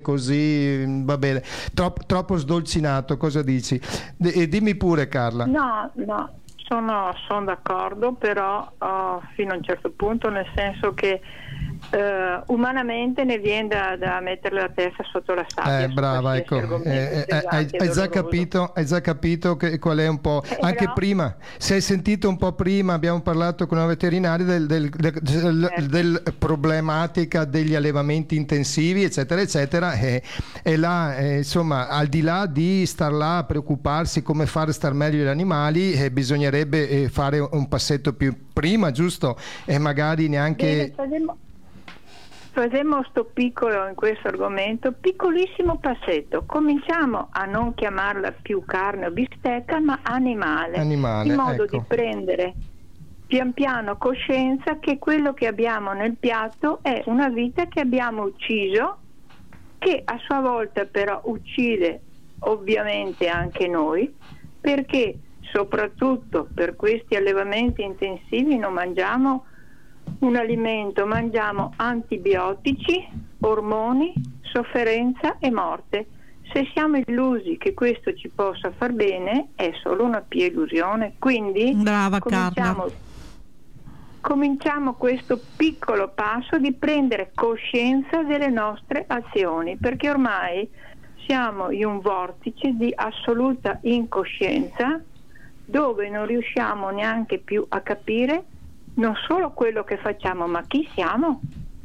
così, va bene, troppo sdolcinato, cosa dici? Dimmi pure, Carla. No, sono d'accordo, però fino a un certo punto, nel senso che umanamente ne viene da mettere la testa sotto la sabbia. Brava, ecco, hai già capito qual è un po', anche però, prima, se hai sentito un po' prima, abbiamo parlato con una veterinaria del problematica degli allevamenti intensivi, eccetera, eccetera, e là, insomma, al di là di star là a preoccuparsi come fare star meglio gli animali, bisognerebbe fare un passetto più prima, giusto? E magari neanche... Facciamo sto piccolo, in questo argomento, piccolissimo passetto. Cominciamo a non chiamarla più carne o bistecca, ma animale, in modo di prendere pian piano coscienza che quello che abbiamo nel piatto è una vita che abbiamo ucciso, che a sua volta però uccide ovviamente anche noi, perché soprattutto per questi allevamenti intensivi non mangiamo un alimento, mangiamo antibiotici, ormoni, sofferenza e morte. Se siamo illusi che questo ci possa far bene, è solo una pia illusione. Quindi brava, cominciamo questo piccolo passo di prendere coscienza delle nostre azioni, perché ormai siamo in un vortice di assoluta incoscienza, dove non riusciamo neanche più a capire non solo quello che facciamo, ma chi siamo.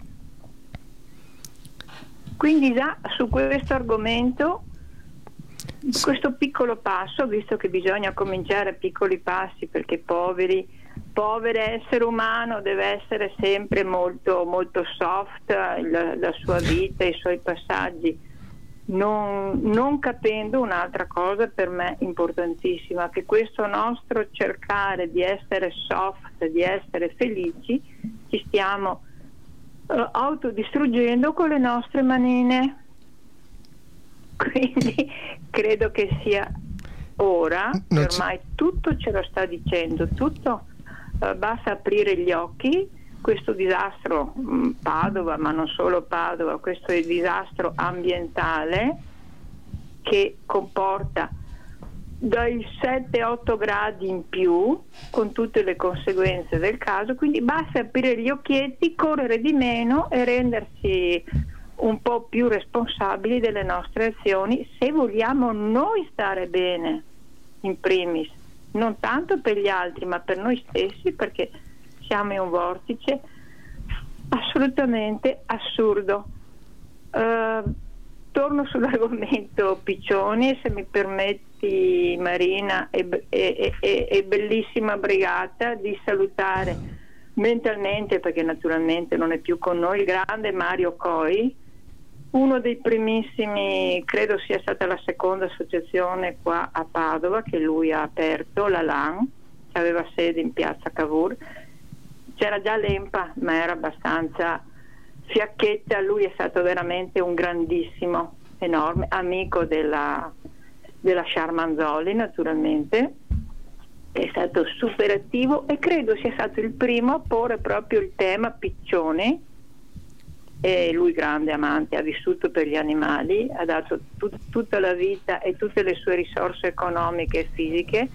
Quindi già su questo argomento, questo piccolo passo, visto che bisogna cominciare a piccoli passi, perché povero essere umano deve essere sempre molto, molto soft, la sua vita, i suoi passaggi, non capendo un'altra cosa per me importantissima, che questo nostro cercare di essere soft, di essere felici, ci stiamo autodistruggendo con le nostre manine. Quindi credo che sia ora, ormai tutto ce lo sta dicendo, tutto, basta aprire gli occhi. Questo disastro Padova, ma non solo Padova, questo è il disastro ambientale che comporta dai 7-8 gradi in più, con tutte le conseguenze del caso. Quindi basta aprire gli occhietti, correre di meno e rendersi un po' più responsabili delle nostre azioni, se vogliamo noi stare bene in primis, non tanto per gli altri ma per noi stessi, perché siamo in un vortice assolutamente assurdo. Torno sull'argomento piccioni, se mi permetti, Marina e bellissima brigata, di salutare mentalmente, perché naturalmente non è più con noi, il grande Mario Coi, uno dei primissimi, credo sia stata la seconda associazione qua a Padova che lui ha aperto, la LAN, che aveva sede in piazza Cavour. C'era già l'EMPA, ma era abbastanza fiacchetta. Lui è stato veramente un grandissimo, enorme amico della Sciarmanzoli, naturalmente, è stato super attivo e credo sia stato il primo a porre proprio il tema piccioni. E lui, grande amante, ha vissuto per gli animali, ha dato tutta la vita e tutte le sue risorse economiche e fisiche,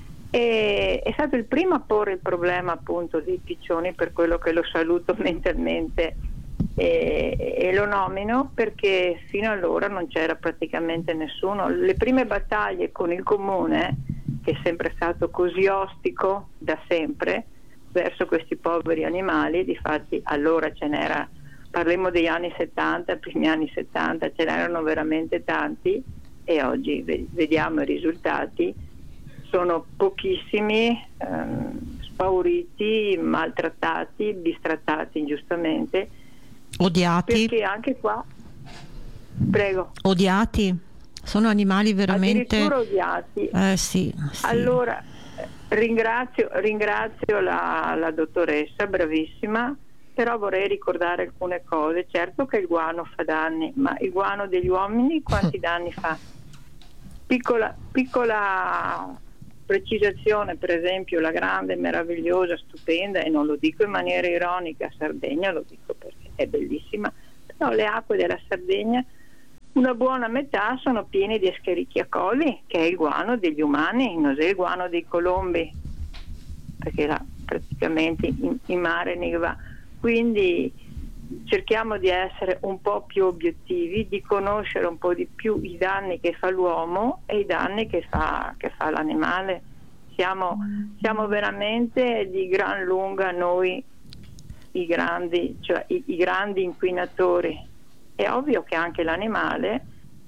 e è stato il primo a porre il problema appunto dei piccioni, per quello che lo saluto mentalmente e lo nomino, perché fino allora non c'era praticamente nessuno. Le prime battaglie con il comune, che è sempre stato così ostico da sempre verso questi poveri animali, difatti allora ce n'era, parliamo degli anni 70, primi anni 70, ce n'erano veramente tanti, e oggi vediamo i risultati, sono pochissimi, spauriti, maltrattati, bistrattati ingiustamente, odiati, perché anche qua, prego, odiati, sono animali veramente addirittura odiati. Sì. Allora ringrazio la dottoressa, bravissima, però vorrei ricordare alcune cose. Certo che il guano fa danni, ma il guano degli uomini quanti danni fa? Piccola precisazione, per esempio la grande, meravigliosa, stupenda, e non lo dico in maniera ironica, Sardegna, lo dico perché è bellissima, però le acque della Sardegna una buona metà sono pieni di Escherichia coli, che è il guano degli umani, non è il guano dei colombi, perché là praticamente in mare ne va. Quindi cerchiamo di essere un po' più obiettivi, di conoscere un po' di più i danni che fa l'uomo e i danni che fa l'animale. Siamo veramente di gran lunga noi i grandi inquinatori. È ovvio che anche l'animale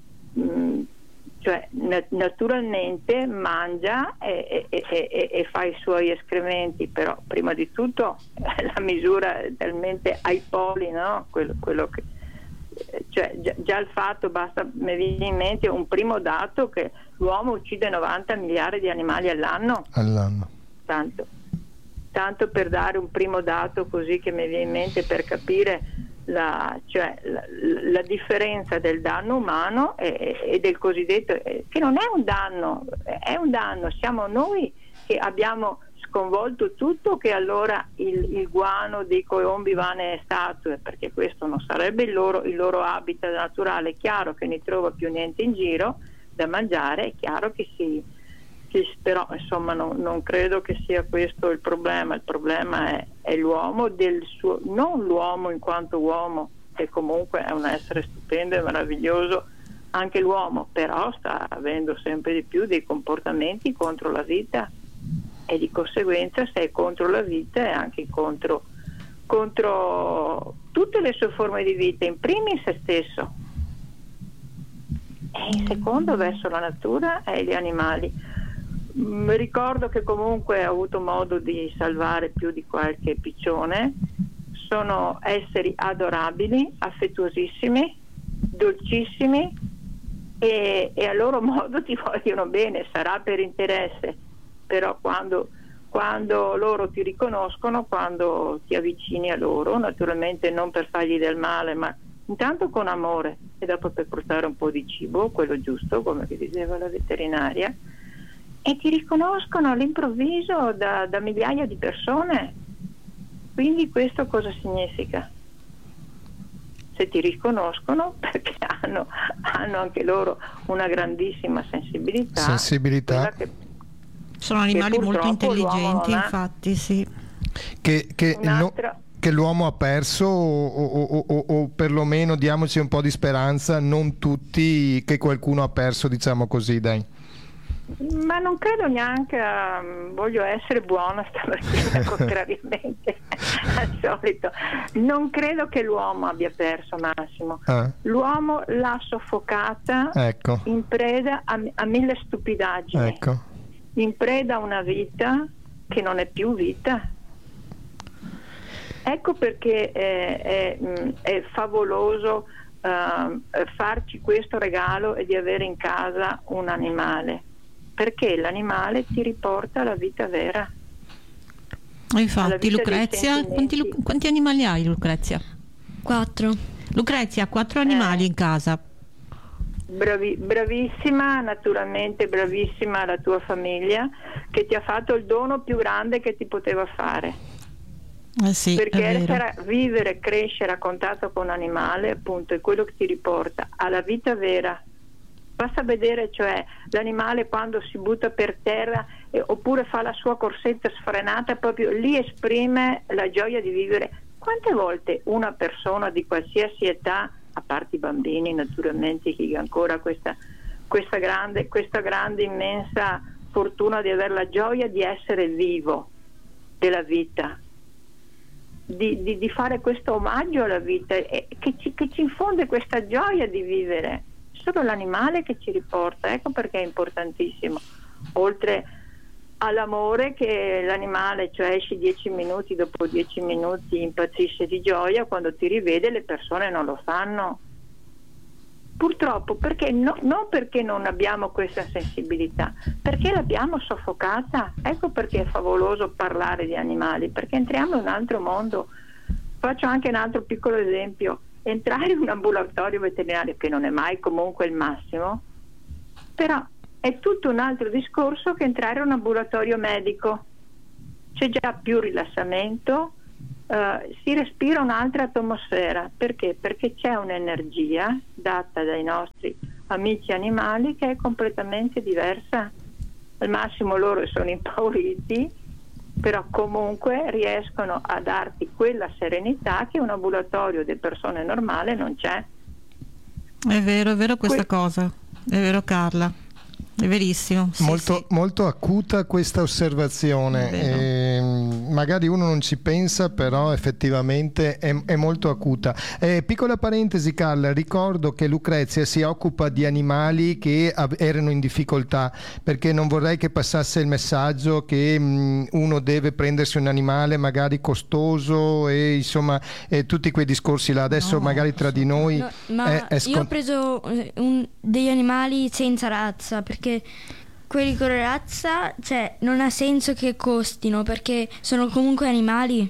naturalmente mangia e fa i suoi escrementi, però prima di tutto la misura è talmente ai poli, no? Quello che, già il fatto, basta, mi viene in mente un primo dato, che l'uomo uccide 90 miliardi di animali all'anno. Tanto per dare un primo dato così che mi viene in mente, per capire la differenza del danno umano e del cosiddetto, che non è un danno, è un danno, siamo noi che abbiamo sconvolto tutto, che allora il guano dei colombi va nelle statue, perché questo non sarebbe il loro habitat naturale. È chiaro che ne trova più niente in giro da mangiare, è chiaro che però insomma non credo che sia questo il problema è l'uomo, non l'uomo in quanto uomo, che comunque è un essere stupendo e meraviglioso anche l'uomo, però sta avendo sempre di più dei comportamenti contro la vita, e di conseguenza, se è contro la vita, è anche contro tutte le sue forme di vita, in primis se stesso e in secondo verso la natura e gli animali. Ricordo che comunque ho avuto modo di salvare più di qualche piccione. Sono esseri adorabili, affettuosissimi, dolcissimi, e a loro modo ti vogliono bene. Sarà per interesse, però quando loro ti riconoscono, quando ti avvicini a loro, naturalmente non per fargli del male, ma intanto con amore, e dopo per portare un po' di cibo, quello giusto, come vi diceva la veterinaria, e ti riconoscono all'improvviso da migliaia di persone. Quindi questo cosa significa? Se ti riconoscono, perché hanno anche loro una grandissima sensibilità. Sono animali molto intelligenti, infatti, sì. Che l'uomo ha perso, o perlomeno diamoci un po' di speranza, non tutti, che qualcuno ha perso, diciamo così, dai. Ma non credo neanche, voglio essere buona stamattina, contrariamente al solito, non credo che l'uomo abbia perso, Massimo. L'uomo l'ha soffocata, ecco, in preda a mille stupidaggini, ecco, in preda a una vita che non è più vita. Ecco perché è favoloso farci questo regalo e di avere in casa un animale, perché l'animale ti riporta alla vita vera. Infatti, Lucrezia, quanti animali hai, Lucrezia? 4. Lucrezia, 4 animali in casa. Bravissima, naturalmente bravissima la tua famiglia, che ti ha fatto il dono più grande che ti poteva fare. Sì, perché vivere, crescere a contatto con un animale, appunto, è quello che ti riporta alla vita vera. Basta vedere, cioè, l'animale quando si butta per terra oppure fa la sua corsetta sfrenata, proprio lì esprime la gioia di vivere. Quante volte una persona di qualsiasi età, a parte i bambini naturalmente, che ancora questa grande immensa fortuna di avere la gioia di essere vivo, della vita, di fare questo omaggio alla vita, che ci infonde questa gioia di vivere. Solo l'animale che ci riporta, ecco perché è importantissimo, oltre all'amore che l'animale, cioè esci 10 minuti, dopo 10 minuti impazzisce di gioia, quando ti rivede le persone non lo fanno, purtroppo, perché non perché non abbiamo questa sensibilità, perché l'abbiamo soffocata. Ecco perché è favoloso parlare di animali, perché entriamo in un altro mondo. Faccio anche un altro piccolo esempio: entrare in un ambulatorio veterinario, che non è mai comunque il massimo, però è tutto un altro discorso che entrare in un ambulatorio medico. C'è già più rilassamento, si respira un'altra atmosfera. Perché? Perché c'è un'energia data dai nostri amici animali che è completamente diversa. Al massimo loro sono impauriti, però comunque riescono a darti quella serenità che un ambulatorio di persone normale non c'è. È vero questa cosa, è vero Carla, è verissimo. Sì, molto acuta questa osservazione, magari uno non ci pensa, però effettivamente è molto acuta. Piccola parentesi Carla, ricordo che Lucrezia si occupa di animali che erano in difficoltà, perché non vorrei che passasse il messaggio che uno deve prendersi un animale magari costoso e insomma tutti quei discorsi là. Adesso magari tra di noi io ho preso degli animali senza razza, perché quelli con razza, cioè, non ha senso che costino, perché sono comunque animali.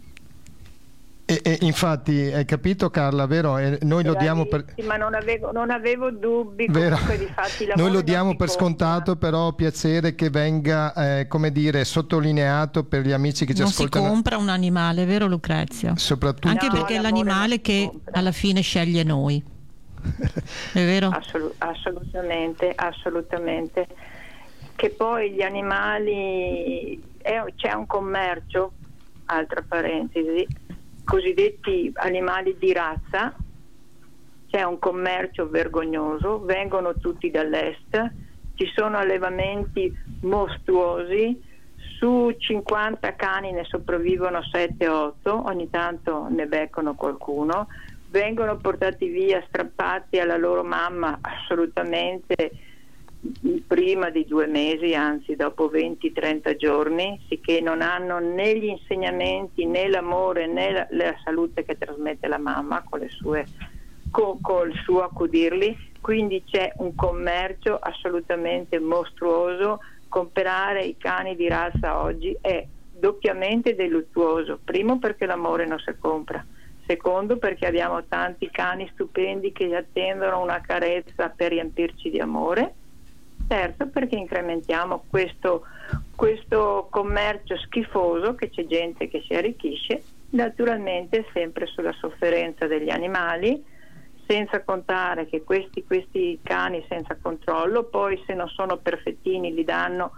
E infatti, hai capito Carla, vero? Noi lo diamo per... Ma non avevo dubbi. Comunque, difatti, noi lo diamo per scontato, però ho piacere che venga, come dire, sottolineato per gli amici che ci ascoltano. Non si compra un animale, vero Lucrezia? Soprattutto... Anche perché è l'animale che alla fine sceglie noi. È vero? Assolutamente. Che poi gli animali, c'è un commercio, altra parentesi, cosiddetti animali di razza, c'è un commercio vergognoso, vengono tutti dall'est, ci sono allevamenti mostruosi, su 50 cani ne sopravvivono 7-8, ogni tanto ne beccano qualcuno, vengono portati via, strappati alla loro mamma assolutamente prima di 2 mesi, anzi dopo 20-30 giorni, sicché non hanno né gli insegnamenti né l'amore né la salute che trasmette la mamma con il suo accudirli. Quindi c'è un commercio assolutamente mostruoso. Comprare i cani di razza oggi è doppiamente deluttuoso, primo perché l'amore non si compra, secondo perché abbiamo tanti cani stupendi che attendono una carezza per riempirci di amore, terzo perché incrementiamo questo commercio schifoso, che c'è gente che si arricchisce naturalmente sempre sulla sofferenza degli animali, senza contare che questi cani senza controllo poi, se non sono perfettini, li danno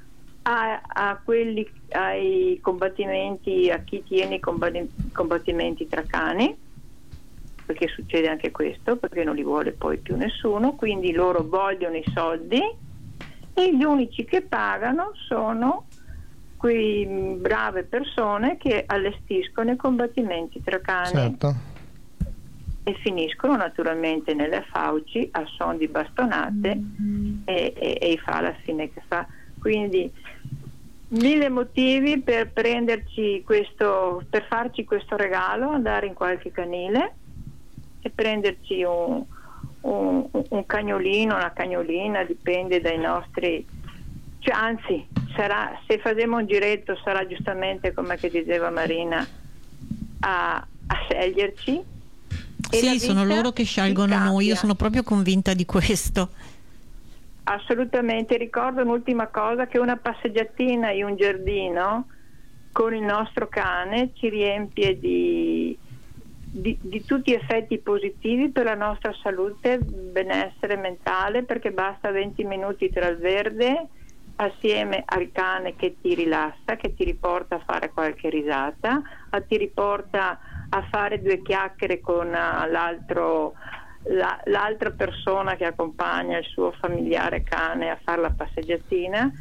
ai combattimenti, a chi tiene i combattimenti tra cani, perché succede anche questo, perché non li vuole poi più nessuno, quindi loro vogliono i soldi e gli unici che pagano sono quei brave persone che allestiscono i combattimenti tra cani. Certo. E finiscono naturalmente nelle fauci a son di bastonate e fa la fine che fa. Quindi 1000 motivi per prenderci per farci questo regalo, andare in qualche canile e prenderci un cagnolino, una cagnolina, dipende dai nostri, cioè, anzi se faremo un giretto sarà giustamente come che diceva Marina a sceglierci. Sì, sono loro che scelgono noi, io sono proprio convinta di questo. Assolutamente. Ricordo un'ultima cosa, che una passeggiatina in un giardino con il nostro cane ci riempie di tutti effetti positivi per la nostra salute, benessere mentale, perché basta 20 minuti tra il verde assieme al cane che ti rilassa, che ti riporta a fare qualche risata, ti riporta a fare 2 chiacchiere con l'altra persona che accompagna il suo familiare cane a fare la passeggiatina,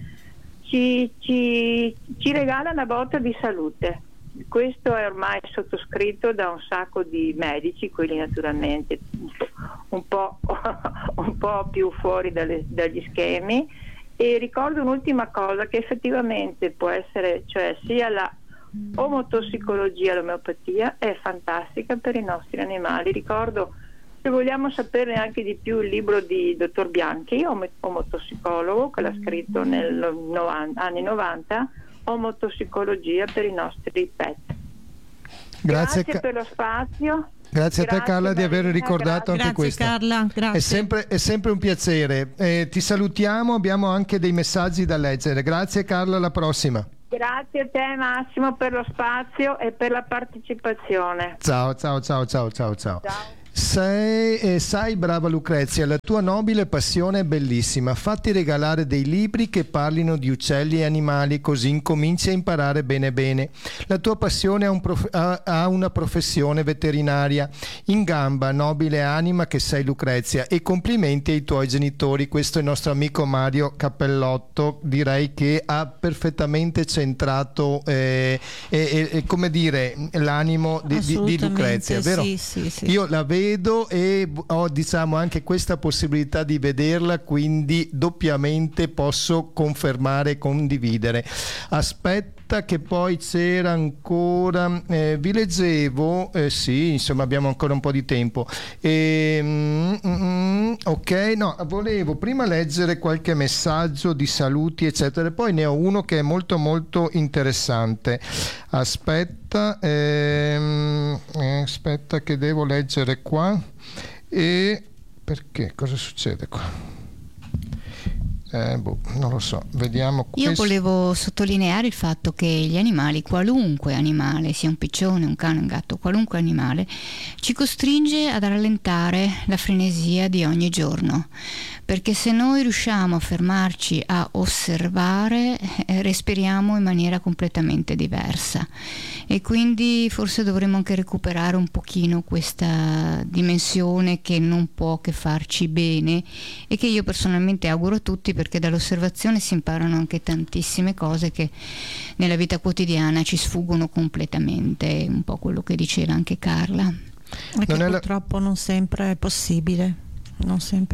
ci regala una botta di salute. Questo è ormai sottoscritto da un sacco di medici, quelli naturalmente un po' più fuori dagli schemi. E ricordo un'ultima cosa, che effettivamente può essere, cioè sia la omotossicologia, l'omeopatia è fantastica per i nostri animali. Ricordo, se vogliamo saperne anche di più, il libro di dottor Bianchi, omotossicologo, che l'ha scritto negli anni 90, omotossicologia per i nostri pet. Grazie per lo spazio. Grazie a te Carla di aver ricordato anche questo. Carla, grazie. È sempre un piacere. Ti salutiamo, abbiamo anche dei messaggi da leggere. Grazie Carla, alla prossima. Grazie a te Massimo per lo spazio e per la partecipazione. Ciao. Ciao. Sai, brava Lucrezia, la tua nobile passione è bellissima. Fatti regalare dei libri che parlino di uccelli e animali, così incominci a imparare bene bene. La tua passione ha una professione veterinaria. In gamba, nobile anima che sei Lucrezia, e complimenti ai tuoi genitori. Questo è il nostro amico Mario Cappellotto, direi che ha perfettamente centrato come dire, l'animo di Lucrezia, vero? Sì. Io la vedo e ho, diciamo, anche questa possibilità di vederla, quindi doppiamente posso confermare e condividere. Aspetta che poi c'era ancora, vi leggevo, sì, insomma abbiamo ancora un po' di tempo. Ok, no, volevo prima leggere qualche messaggio di saluti eccetera, e poi ne ho uno che è molto molto interessante. Aspetta che devo leggere qua. E perché? Cosa succede qua? Non lo so, vediamo. Io volevo sottolineare il fatto che gli animali, qualunque animale, sia un piccione, un cane, un gatto, qualunque animale, ci costringe ad rallentare la frenesia di ogni giorno, perché se noi riusciamo a fermarci a osservare, respiriamo in maniera completamente diversa, e quindi forse dovremmo anche recuperare un pochino questa dimensione che non può che farci bene, e che io personalmente auguro a tutti, perché dall'osservazione si imparano anche tantissime cose che nella vita quotidiana ci sfuggono completamente, un po' quello che diceva anche Carla. Perché purtroppo non sempre è possibile, non sempre.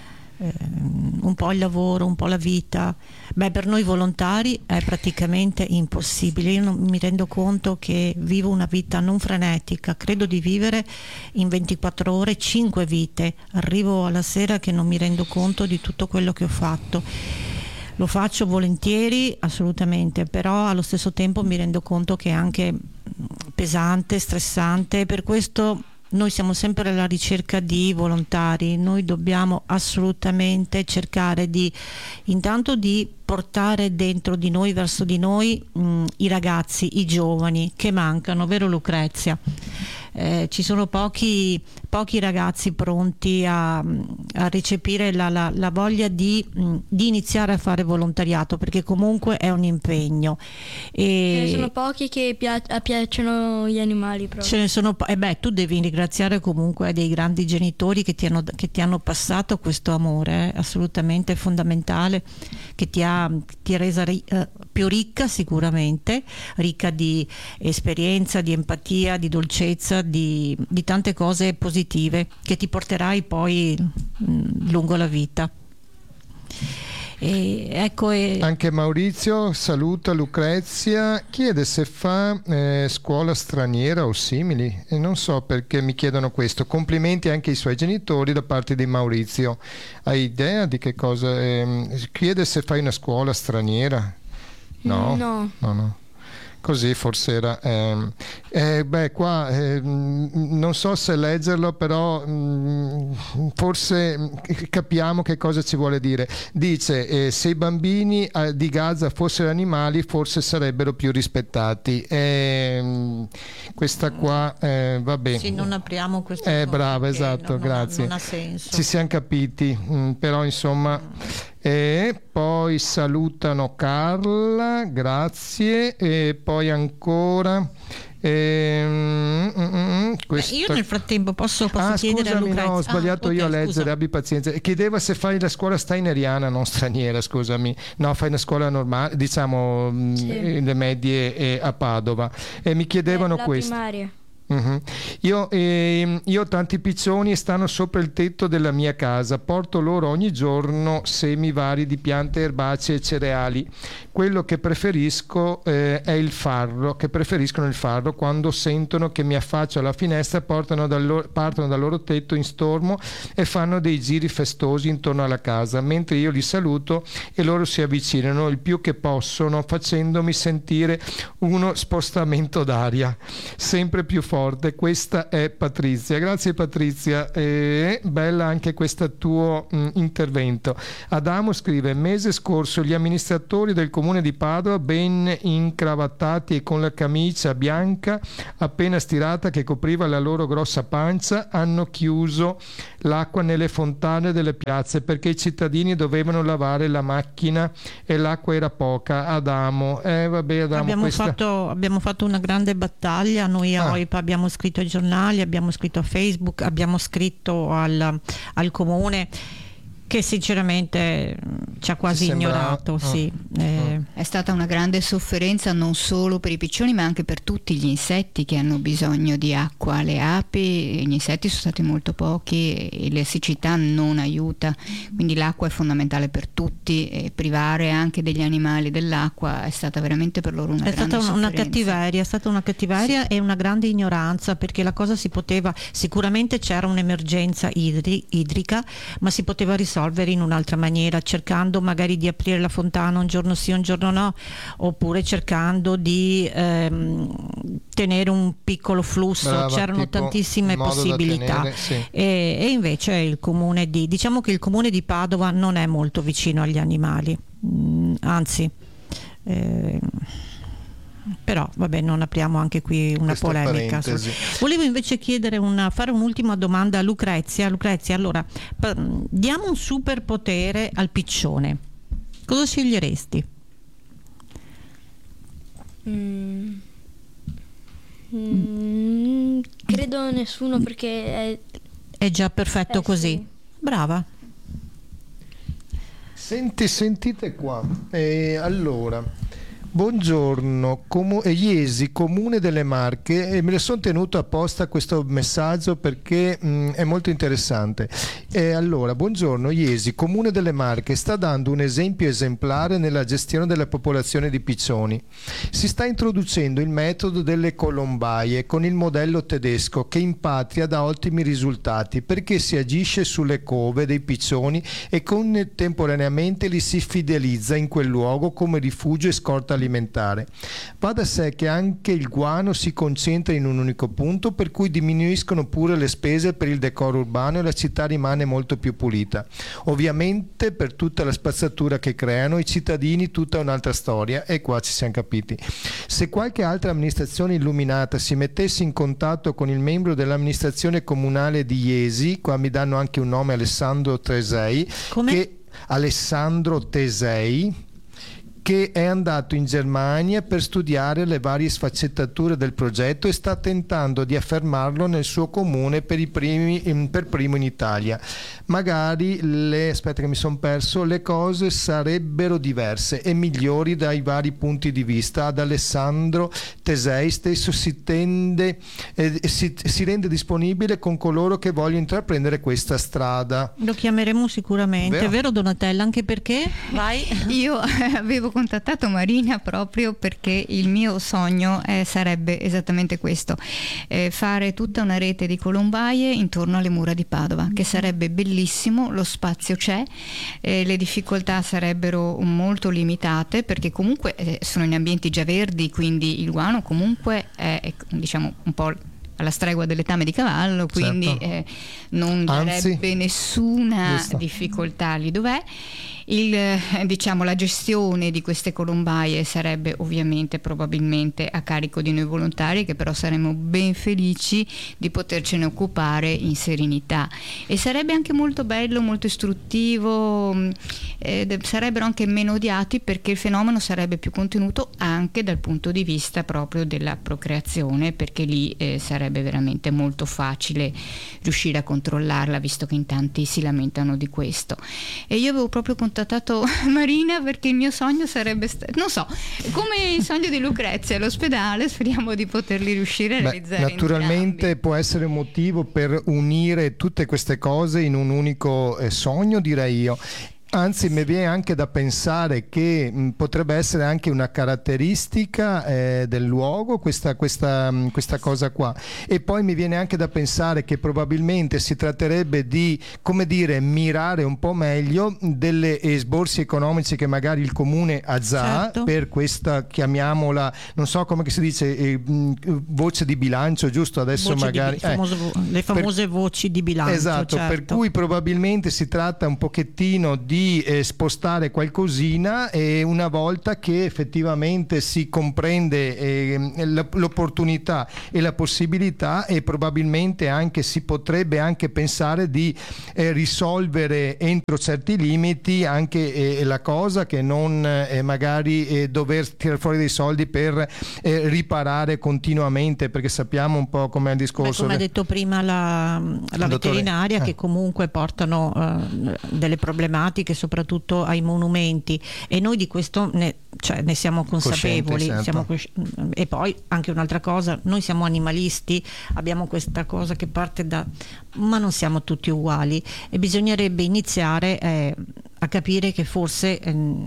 Un po' il lavoro, un po' la vita. Per noi volontari è praticamente impossibile. Io non mi rendo conto che vivo una vita non frenetica, credo di vivere in 24 ore 5 vite. Arrivo alla sera che non mi rendo conto di tutto quello che ho fatto. Lo faccio volentieri, assolutamente, però allo stesso tempo mi rendo conto che è anche pesante, stressante. Per questo noi siamo sempre alla ricerca di volontari. Noi dobbiamo assolutamente cercare intanto di portare dentro di noi, verso di noi, i ragazzi, i giovani che mancano, vero Lucrezia? Ci sono pochi ragazzi pronti a recepire la voglia di iniziare a fare volontariato, perché comunque è un impegno. Ce ne sono pochi che piacciono gli animali proprio. Ce ne sono tu devi ringraziare comunque dei grandi genitori che ti hanno passato questo amore, assolutamente fondamentale, che ti ha resa più ricca, sicuramente ricca di esperienza, di empatia, di dolcezza, di tante cose positive che ti porterai poi lungo la vita. Anche Maurizio saluta Lucrezia, chiede se fa scuola straniera o simili, e non so perché mi chiedono questo. Complimenti anche ai suoi genitori da parte di Maurizio. Hai idea di che cosa? Chiede se fai una scuola straniera. No. Così forse era qua non so se leggerlo, però forse capiamo che cosa ci vuole dire. Dice se i bambini di Gaza fossero animali forse sarebbero più rispettati. Questa qua vabbè. Sì, non apriamo questo brava, esatto, grazie. Non ha senso. Ci siamo capiti, però insomma. E poi salutano Carla, grazie, e poi ancora io nel frattempo posso chiedere a Lucrezia. No, ho sbagliato io a leggere, scusa. Abbi pazienza. Chiedeva se fai la scuola steineriana, non straniera, scusami. No, fai una scuola normale, diciamo, sì. Le medie a Padova, e mi chiedevano questo. Primaria. Uh-huh. Io ho tanti piccioni e stanno sopra il tetto della mia casa. Porto loro ogni giorno semi vari di piante erbacee e cereali. Quello che preferisco è il farro, che preferiscono il farro. Quando sentono che mi affaccio alla finestra partono dal loro tetto in stormo e fanno dei giri festosi intorno alla casa, mentre io li saluto e loro si avvicinano il più che possono, facendomi sentire uno spostamento d'aria sempre più forte forte. Questa è Patrizia. Grazie Patrizia, bella anche questo tuo intervento. Adamo scrive: mese scorso gli amministratori del comune di Padova, ben incravattati e con la camicia bianca appena stirata che copriva la loro grossa pancia, hanno chiuso l'acqua nelle fontane delle piazze perché i cittadini dovevano lavare la macchina e l'acqua era poca. Adamo, vabbè, Adamo, abbiamo fatto una grande battaglia noi a OIPA, abbiamo scritto ai giornali, abbiamo scritto a Facebook, abbiamo scritto al comune, che sinceramente ci ha quasi ignorato. Sì. È stata una grande sofferenza non solo per i piccioni ma anche per tutti gli insetti che hanno bisogno di acqua. Le api, gli insetti sono stati molto pochi e la siccità non aiuta, quindi l'acqua è fondamentale per tutti e privare anche degli animali dell'acqua è stata veramente per loro una grande sofferenza. È stata una cattiveria sì. E una grande ignoranza, perché la cosa si poteva, sicuramente c'era un'emergenza idrica, ma si poteva risolvere in un'altra maniera, cercando magari di aprire la fontana un giorno sì un giorno no, oppure cercando di tenere un piccolo flusso. Brava, c'erano tantissime possibilità tenere, sì. E invece il comune diciamo che il comune di Padova non è molto vicino agli animali, anzi però vabbè, non apriamo anche qui una questa polemica. Volevo invece fare un'ultima domanda a Lucrezia. Allora, diamo un superpotere al piccione, cosa sceglieresti? Credo nessuno, perché è già perfetto così. Sì. Brava. Sentite qua, allora, buongiorno, Iesi, Comune delle Marche, e me ne sono tenuto apposta questo messaggio perché è molto interessante. Allora, buongiorno, Iesi, Comune delle Marche sta dando un esempio esemplare nella gestione della popolazione di piccioni. Si sta introducendo il metodo delle colombaie con il modello tedesco che in patria dà ottimi risultati perché si agisce sulle cove dei piccioni e contemporaneamente li si fidelizza in quel luogo come rifugio e scorta alimentare. Va da sé che anche il guano si concentra in un unico punto, per cui diminuiscono pure le spese per il decoro urbano e la città rimane molto più pulita. Ovviamente per tutta la spazzatura che creano i cittadini tutta un'altra storia, e qua ci siamo capiti. Se qualche altra amministrazione illuminata si mettesse in contatto con il membro dell'amministrazione comunale di Iesi, qua mi danno anche un nome, Alessandro Tesei, che è andato in Germania per studiare le varie sfaccettature del progetto e sta tentando di affermarlo nel suo comune per primo in Italia. Magari le cose sarebbero diverse e migliori dai vari punti di vista. Ad Alessandro Tesei stesso si rende disponibile con coloro che vogliono intraprendere questa strada. Lo chiameremo sicuramente, vero Donatella? Anche perché io avevo contattato Marina proprio perché il mio sogno sarebbe esattamente questo, fare tutta una rete di colombaie intorno alle mura di Padova, che sarebbe bellissimo. Lo spazio c'è, le difficoltà sarebbero molto limitate perché comunque sono in ambienti già verdi, quindi il guano comunque è diciamo un po' alla stregua del letame di cavallo, quindi certo. Non darebbe nessuna difficoltà lì dov'è. La gestione di queste colombaie sarebbe ovviamente probabilmente a carico di noi volontari, che però saremmo ben felici di potercene occupare in serenità, e sarebbe anche molto bello, molto istruttivo, sarebbero anche meno odiati perché il fenomeno sarebbe più contenuto anche dal punto di vista proprio della procreazione, perché lì sarebbe veramente molto facile riuscire a controllarla, visto che in tanti si lamentano di questo. E io avevo proprio contattato Marina perché il mio sogno sarebbe non so, come il sogno di Lucrezia, l'ospedale, speriamo di poterli riuscire a realizzare. Naturalmente entrambi. Può essere un motivo per unire tutte queste cose in un unico sogno, direi io. Anzi, mi viene anche da pensare che potrebbe essere anche una caratteristica del luogo questa cosa qua. E poi mi viene anche da pensare che probabilmente si tratterebbe di, come dire, mirare un po' meglio delle esborsi economici che magari il comune ha già, certo, per questa, chiamiamola, non so come si dice, voce di bilancio, giusto? Adesso magari le famose voci di bilancio. Esatto, certo. Per cui probabilmente si tratta un pochettino di spostare qualcosina, e una volta che effettivamente si comprende l'opportunità e la possibilità, e probabilmente anche si potrebbe anche pensare di risolvere entro certi limiti anche la cosa, che non magari dover tirare fuori dei soldi per riparare continuamente, perché sappiamo un po' come è il discorso. Come ha detto prima la veterinaria, che comunque portano delle problematiche soprattutto ai monumenti, e noi di questo ne siamo consapevoli. Certo. E poi anche un'altra cosa, noi siamo animalisti, abbiamo questa cosa che parte ma non siamo tutti uguali, e bisognerebbe iniziare a capire che forse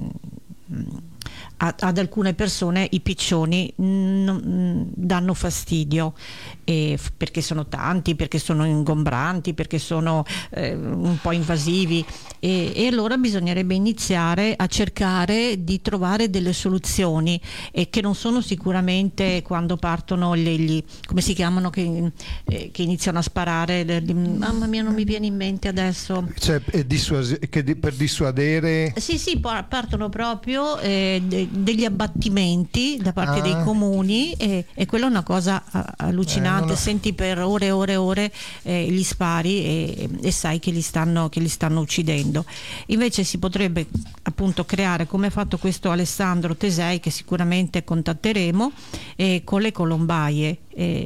ad alcune persone i piccioni danno fastidio, perché sono tanti, perché sono ingombranti, perché sono un po' invasivi, e allora bisognerebbe iniziare a cercare di trovare delle soluzioni, e che non sono sicuramente quando partono come si chiamano, che iniziano a sparare, mamma mia non mi viene in mente adesso, cioè per dissuadere. Sì, partono proprio degli abbattimenti da parte dei comuni, e quella è una cosa allucinante. Senti per ore e ore e ore gli spari, e sai che li stanno uccidendo. Invece si potrebbe appunto creare, come ha fatto questo Alessandro Tesei, che sicuramente contatteremo, con le colombaie.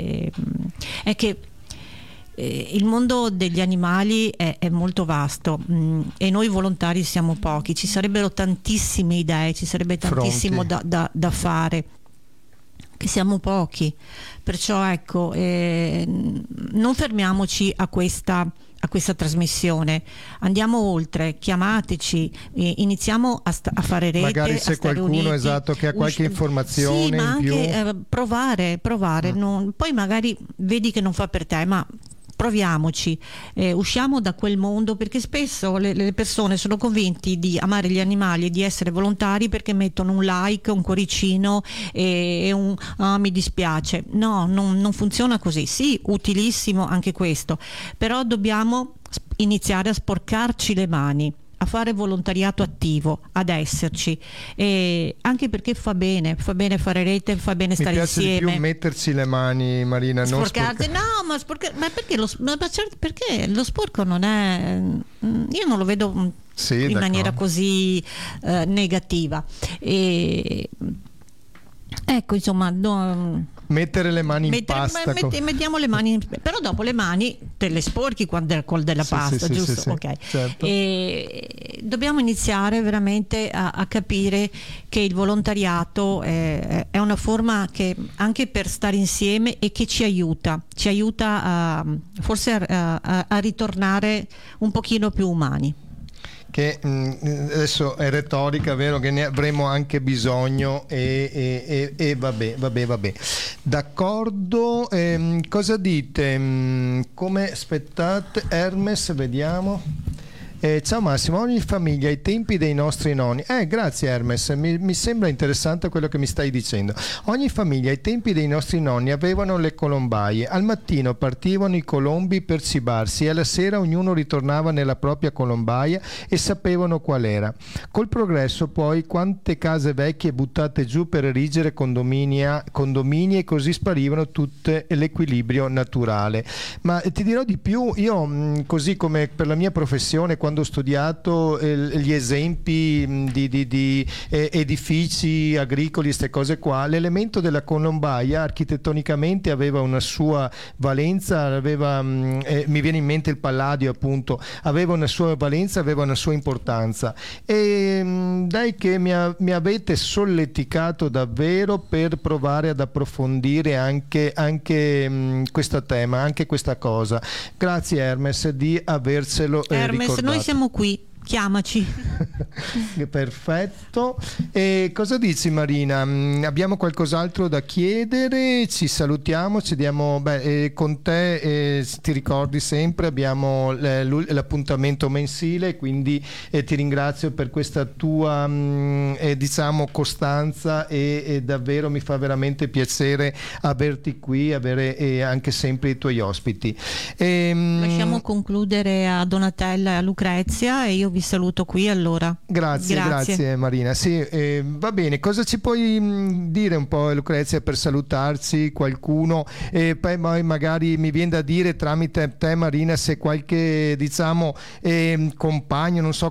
È che il mondo degli animali è molto vasto, e noi volontari siamo pochi. Ci sarebbero tantissime idee, ci sarebbe tantissimo da fare, che siamo pochi. Perciò ecco, non fermiamoci a questa trasmissione, andiamo oltre, chiamateci, iniziamo a fare rete, magari se qualcuno uniti, che ha qualche informazione, sì, ma in più, anche provare. Poi magari vedi che non fa per te, ma proviamoci, usciamo da quel mondo, perché spesso le persone sono convinti di amare gli animali e di essere volontari perché mettono un like, un cuoricino e un mi dispiace. No, non funziona così. Sì, utilissimo anche questo, però dobbiamo iniziare a sporcarci le mani, a fare volontariato attivo, ad esserci, e anche perché fa bene fare rete, fa bene stare insieme. Mi piace di più metterci le mani, Marina, non sporcarsi. No, ma perché lo sporco non è, io non lo vedo in maniera così negativa, e ecco, insomma, mettere le mani in pasta. Mettiamo le mani, però dopo le mani te le sporchi con della pasta, giusto? Sì, ok. Certo. E dobbiamo iniziare veramente a capire che il volontariato è una forma che anche per stare insieme, e che ci aiuta forse a ritornare un pochino più umani. Che adesso è retorica, vero che ne avremo anche bisogno, e vabbè. D'accordo, cosa dite? Aspettate, Hermes, vediamo. Ciao Massimo, ogni famiglia ai tempi dei nostri nonni. Grazie Hermes, mi sembra interessante quello che mi stai dicendo. Ogni famiglia ai tempi dei nostri nonni avevano le colombaie. Al mattino partivano i colombi per cibarsi, e alla sera ognuno ritornava nella propria colombaia e sapevano qual era. Col progresso poi quante case vecchie buttate giù per erigere condomini, e così sparivano tutte l'equilibrio naturale. Ma ti dirò di più, io così come per la mia professione, quando ho studiato gli esempi di edifici agricoli, queste cose qua, l'elemento della colombaia architettonicamente aveva una sua valenza, mi viene in mente il Palladio appunto, aveva una sua valenza, aveva una sua importanza, e dai che mi avete solleticato davvero per provare ad approfondire anche questo tema, anche questa cosa. Grazie Hermes di avercelo ricordato. Noi siamo qui chiamaci. Perfetto. E cosa dici, Marina? Abbiamo qualcos'altro da chiedere? Ci salutiamo, ci diamo con te, ti ricordi sempre, abbiamo l'appuntamento mensile, quindi ti ringrazio per questa tua diciamo costanza e davvero mi fa veramente piacere averti qui, avere anche sempre i tuoi ospiti. Lasciamo concludere a Donatella e a Lucrezia e io vi saluto qui allora. Grazie Marina. Sì, va bene, cosa ci puoi dire un po', Lucrezia, per salutarci, qualcuno, e poi magari mi viene da dire tramite te, Marina, se qualche diciamo compagno, non so,